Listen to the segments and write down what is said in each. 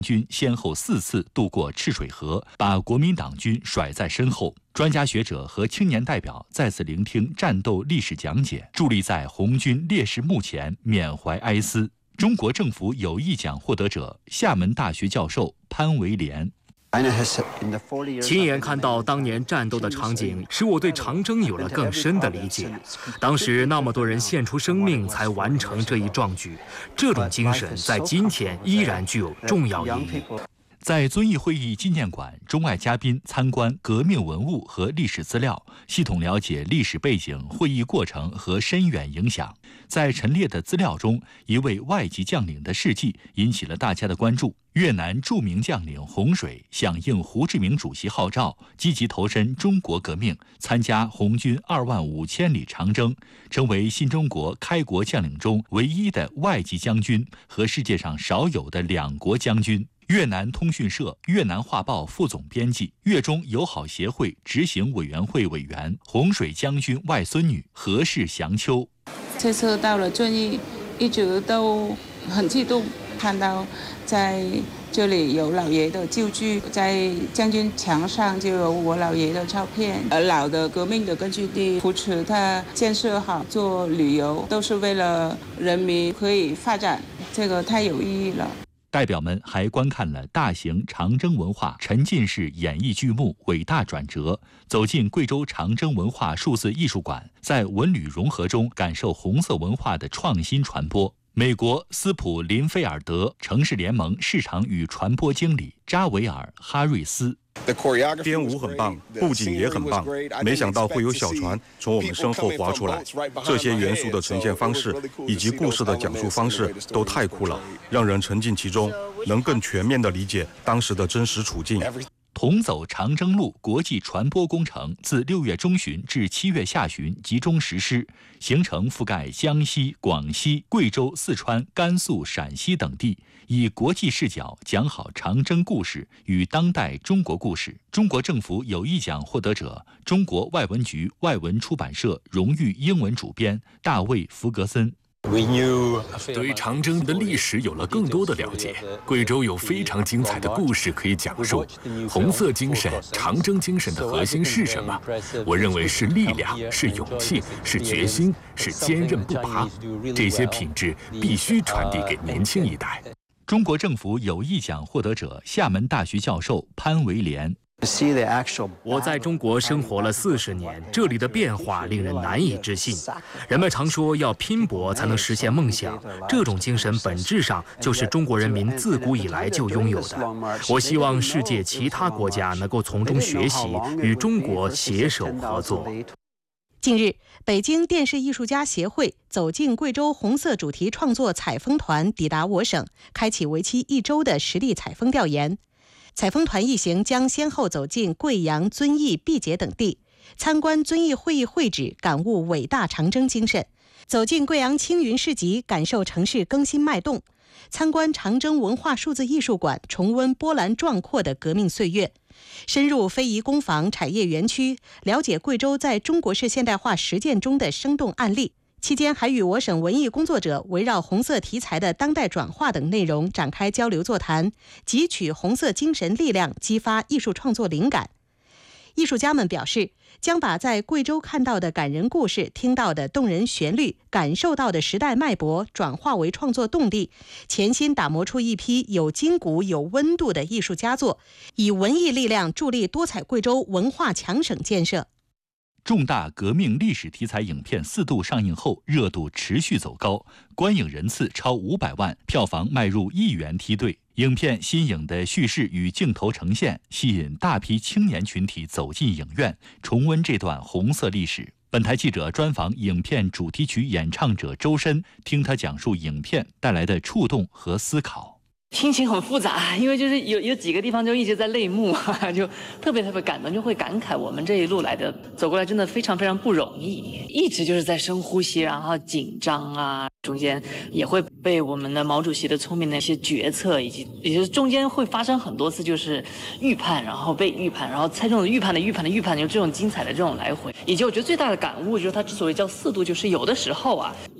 军先后4次渡过赤水河，把国民党军甩在身后。专家学者和青年代表再次聆听战斗历史讲解，伫立在红军烈士墓前缅怀哀思。中国政府友谊奖获得者、厦门大学教授潘维廉。 亲眼看到当年战斗的场景，使我对长征有了更深的理解。当时那么多人献出生命才完成这一壮举，这种精神在今天依然具有重要意义。 在遵义会议纪念馆，中外嘉宾参观革命文物和历史资料，系统了解历史背景、会议过程和深远影响。在陈列的资料中，一位外籍将领的事迹引起了大家的关注。越南著名将领洪水响应胡志明主席号召，积极投身中国革命，参加红军25000里长征，成为新中国开国将领中唯一的外籍将军和世界上少有的两国将军。越南通讯社越南话报副总编辑、越中友好协会执行委员会委员、洪水将军外孙女何氏祥秋。 这次到了遵义，一直都很激动，看到在这里有老爷的旧居，在将军墙上就有我老爷的照片。老的革命的根据地扶持它建设好，做旅游都是为了人民可以发展，这个太有意义了。 代表们还观看了大型长征文化沉浸式演艺剧目《伟大转折》，走进贵州长征文化数字艺术馆，在文旅融合中感受红色文化的创新传播。美国斯普林菲尔德城市联盟市场与传播经理扎维尔·哈瑞斯。 编舞很棒，布景也很棒，没想到会有小船从我们身后划出来。这些元素的呈现方式以及故事的讲述方式都太酷了，让人沉浸其中，能更全面地理解当时的真实处境。 同走长征路国际传播工程自6月中旬至7月下旬集中实施，行程覆盖江西、广西、贵州、四川、甘肃、陕西等地，以国际视角讲好长征故事与当代中国故事。中国政府友谊奖获得者、中国外文局外文出版社荣誉英文主编大卫·弗格森。 对长征的历史有了更多的了解，贵州有非常精彩的故事可以讲述。红色精神、长征精神的核心是什么？我认为是力量，是勇气，是决心，是坚韧不拔。这些品质必须传递给年轻一代。 中国政府友谊奖获得者、厦门大学教授潘维廉。 我在中国生活了40年，这里的变化令人难以置信。人们常说要拼搏才能实现梦想，这种精神本质上就是中国人民自古以来就拥有的。我希望世界其他国家能够从中学习，与中国携手合作。 近日，北京电视艺术家协会走进贵州红色主题创作采风团抵达我省，开启为期1周的实地采风调研。采风团一行将先后走进贵阳、遵义、毕节等地，参观遵义会议会址，感悟伟大长征精神；走进贵阳青云市集，感受城市更新脉动；参观长征文化数字艺术馆，重温波澜壮阔的革命岁月；深入非遗工坊产业园区，了解贵州在中国式现代化实践中的生动案例。期间还与我省文艺工作者围绕红色题材的当代转化等内容展开交流座谈，汲取红色精神力量，激发艺术创作灵感。艺术家们表示，将把在贵州看到的感人故事、听到的动人旋律、感受到的时代脉搏转化为创作动力，潜心打磨出一批有筋骨、有温度的艺术佳作，以文艺力量助力多彩贵州文化强省建设。 重大革命历史题材影片4度上映后，热度持续走高，观影人次超500万，票房迈入1亿元梯队。影片新颖的叙事与镜头呈现，吸引大批青年群体走进影院，重温这段红色历史。本台记者专访影片主题曲演唱者周深，听他讲述影片带来的触动和思考。 心情很复杂，因为就是有几个地方就一直在泪目，就特别感动，就会感慨我们这一路来的走过来真的非常非常不容易，一直就是在深呼吸，然后紧张啊，中间也会被我们的毛主席的聪明的一些决策，以及中间会发生很多次就是预判，然后被预判，然后猜中的预判，有这种精彩的这种来回。以及我觉得最大的感悟就是它之所以叫4度，就是有的时候啊，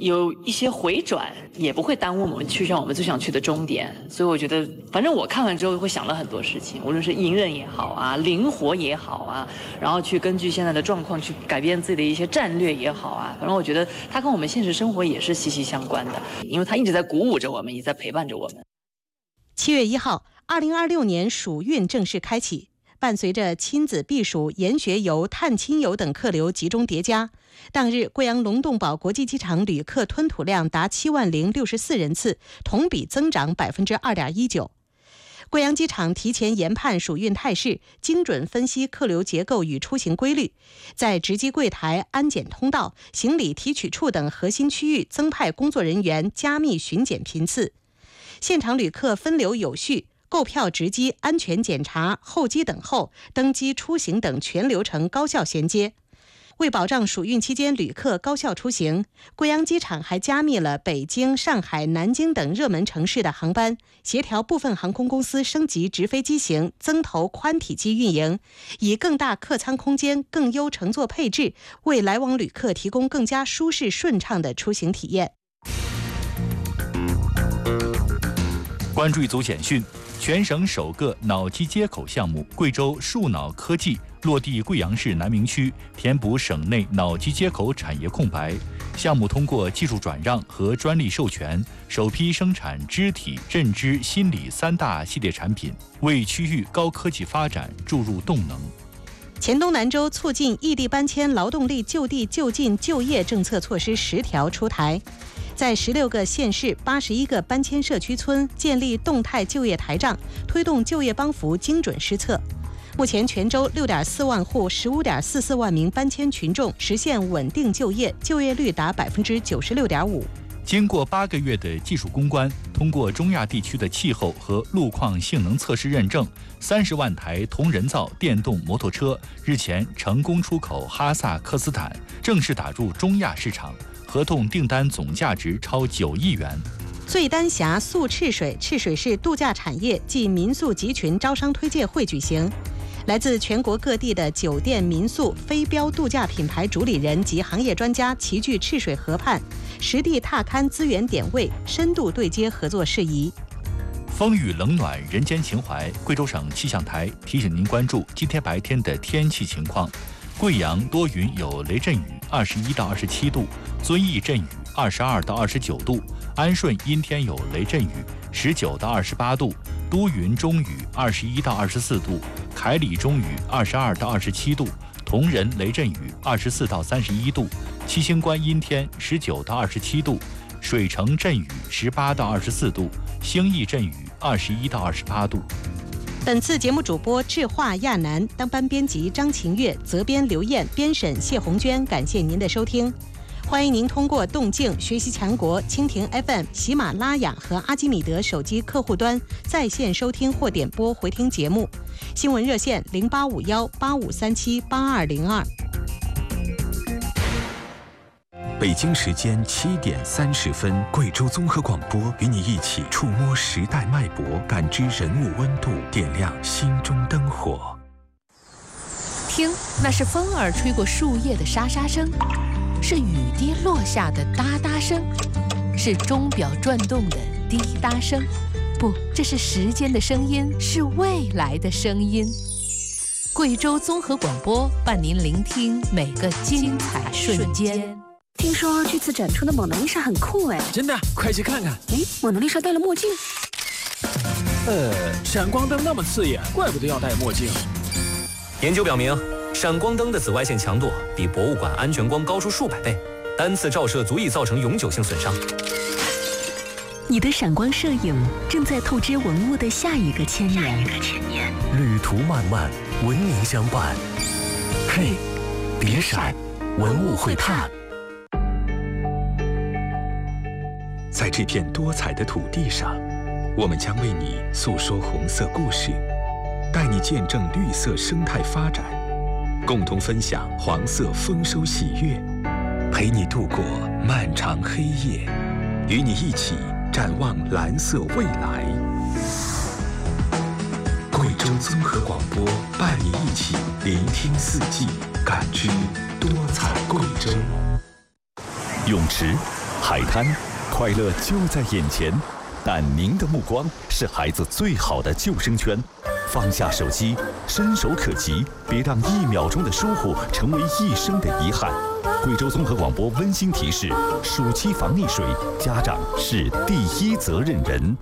有一些回转，也不会耽误我们去向我们最想去的终点。所以我觉得，反正我看完之后会想了很多事情，无论是隐忍也好啊，灵活也好啊，然后去根据现在的状况去改变自己的一些战略也好啊，反正我觉得它跟我们现实生活也是息息相关的，因为它一直在鼓舞着我们，也在陪伴着我们。 7月1号，2026年暑运正式开启。伴随着亲子避暑、研学游、探亲游等客流集中叠加，当日贵阳龙洞堡国际机场旅客吞吐量达70064人次，同比增长2.19%。贵阳机场提前研判暑运态势，精准分析客流结构与出行规律，在值机柜台、安检通道、行李提取处等核心区域增派工作人员，加密巡检频次，现场旅客分流有序。购票、值机、安全检查、候机等候、登机、出行等全流程高效衔接。为保障暑运期间旅客高效出行，贵阳机场还加密了北京、上海、南京等热门城市的航班，协调部分航空公司升级直飞机型，增投宽体机运营，以更大客舱空间、更优乘坐配置，为来往旅客提供更加舒适顺畅的出行体验。 关注一组简讯。全省首个脑机接口项目贵州数脑科技落地贵阳市南明区，填补省内脑机接口产业空白。项目通过技术转让和专利授权，首批生产肢体、认知、心理3大系列产品，为区域高科技发展注入动能。 黔东南州促进异地搬迁劳动力就地就近就业政策措施10条出台。在16个县市、81个搬迁社区村建立动态就业台账，推动就业帮扶精准施策。目前全州6.4万户、15.44万名搬迁群众实现稳定就业，就业率达96.5%。 经过8个月的技术攻关，通过中亚地区的气候和路况性能测试认证，30万台同人造电动摩托车日前成功出口哈萨克斯坦，正式打入中亚市场。合同订单总价值超9亿元。 醉丹峡速赤水赤水市度假产业暨民宿集群招商推介会举行，来自全国各地的酒店、民宿、非标度假品牌主理人及行业专家齐聚赤水河畔，实地踏勘资源点位，深度对接合作事宜。 风雨冷暖人间情怀，贵州省气象台提醒您关注今天白天的天气情况。贵阳多云有雷阵雨，21到27度；遵义阵雨22到29度；安顺阴天有雷阵雨，19到28度；都匀中雨21到24度；凯里中雨22到27度；铜仁雷阵雨24到31度；七星关阴天19到27度；水城阵雨18到24度；兴义阵雨21到28度。 本次节目主播智化亚楠，当班编辑张晴月，责编刘燕，编审谢红娟。感谢您的收听，欢迎您通过动静、学习强国、蜻蜓 FM、喜马拉雅和阿基米德手机客户端在线收听或点播回听节目。新闻热线085185378202。 北京时间7点30分，贵州综合广播与你一起触摸时代脉搏，感知人物温度，点亮心中灯火。 听，那是风儿吹过树叶的沙沙声，是雨滴落下的哒哒声，是钟表转动的滴答声。不，这是时间的声音，是未来的声音。贵州综合广播伴您聆听每个精彩瞬间。 听说这次展出的蒙娜丽莎很酷哎！ 真的，快去看看。 哎，蒙娜丽莎戴了墨镜。 闪光灯那么刺眼，怪不得要戴墨镜。 研究表明，闪光灯的紫外线强度比博物馆安全光高出数百倍，单次照射足以造成永久性损伤。 你的闪光摄影正在透支文物的下一个千年。 旅途漫漫，文明相伴。嘿，别闪，文物会探。在这片多彩的土地上，我们将为你诉说红色故事，带你见证绿色生态发展，共同分享黄色丰收喜悦，陪你度过漫长黑夜，与你一起展望蓝色未来。贵州综合广播伴你一起聆听四季，感知多彩贵州。泳池海滩，快乐就在眼前，但您的目光是孩子最好的救生圈。放下手机，伸手可及，别让1秒钟的疏忽成为一生的遗憾。贵州综合广播温馨提示：暑期防溺水，家长是第一责任人。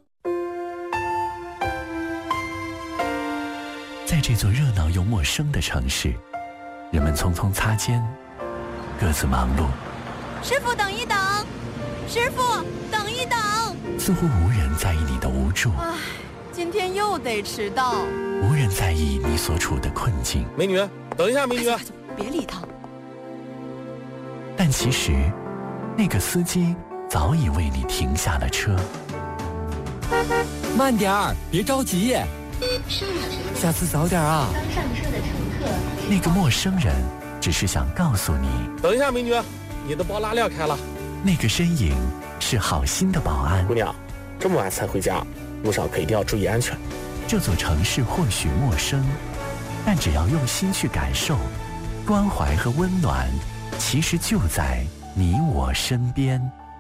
在这座热闹又陌生的城市，人们匆匆擦肩，各自忙碌。 师傅，等一等！师傅，等一等！ 似乎无人在意你的无助。 今天又得迟到。 无人在意你所处的困境。 美女，等一下，美女， 别理他。 但其实，那个司机早已为你停下了车。 慢点儿，别着急。下次早点啊。 刚上车的乘客。 那个陌生人只是想告诉你。 等一下，美女，你的包拉链开了。 那个身影是好心的保安。 姑娘，这么晚才回家。路上可一定要注意安全。 这座城市或许陌生，但只要用心去感受，关怀和温暖其实就在你我身边。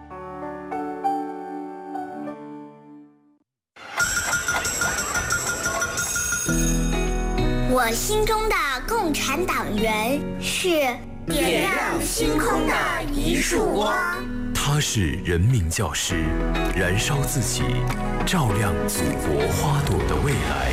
我心中的共产党员是点亮星空的一束光。 他是人民教师，燃烧自己，照亮祖国花朵的未来。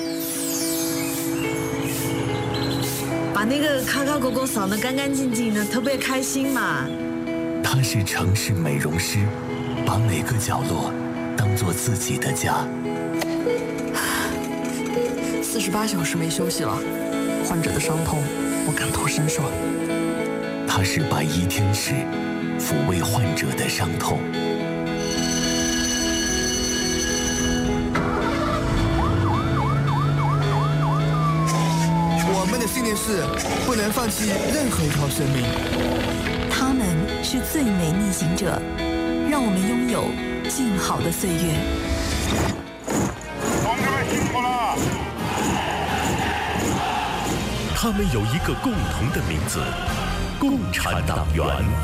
把那个卡卡狗狗扫得干干净净的，特别开心嘛。 他是城市美容师，把每个角落当做自己的家。 48小时没休息了，患者的伤痛我感同身受。 他是白衣天使，抚慰患者的伤痛。 我们的信念是不能放弃任何一条生命。 他们是最美逆行者，让我们拥有静好的岁月。 同志们辛苦了！ 他们有一个共同的名字——共产党员。